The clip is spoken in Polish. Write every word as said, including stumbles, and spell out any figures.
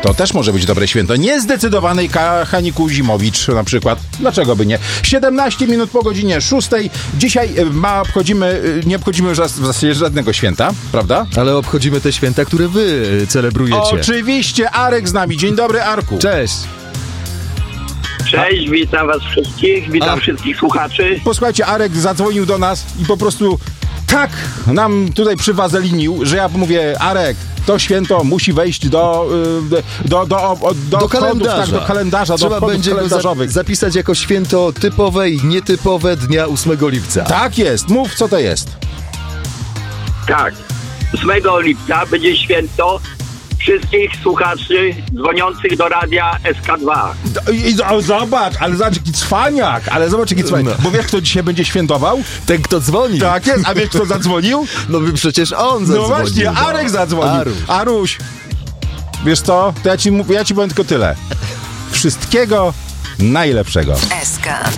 To też może być dobre święto. Niezdecydowanej Hani Kuzimowicz na przykład. Dlaczego by nie? siedemnaście minut po godzinie szóstej. Dzisiaj ma obchodzimy, nie obchodzimy już w zasadzie żadnego święta, prawda? Ale obchodzimy te święta, które wy celebrujecie. Oczywiście. Arek z nami. Dzień dobry, Arku. Cześć. Cześć, witam was wszystkich, witam A... wszystkich słuchaczy. Posłuchajcie, Arek zadzwonił do nas i po prostu tak nam tutaj przywazelinił, że ja mówię, Arek, to święto musi wejść do do, do, do, do, do kodów, kalendarza. Tak, do kalendarza, Trzeba do będzie go za- zapisać jako święto typowe i nietypowe dnia ósmego lipca. Tak jest. Mów, co to jest. Tak, ósmego lipca będzie święto wszystkich słuchaczy dzwoniących do radia S K dwa. I, i, o, zobacz, ale zobacz jaki cwaniak, ale zobacz jaki cwaniak. No. Bo wiesz, kto dzisiaj będzie świętował? Ten, kto dzwoni. Tak jest, a wiesz, kto zadzwonił? No by przecież on zadzwonił. No właśnie, Arek zadzwonił. Aruś. Aruś, wiesz co, to ja ci, mów- ja ci powiem tylko tyle. Wszystkiego najlepszego. S K.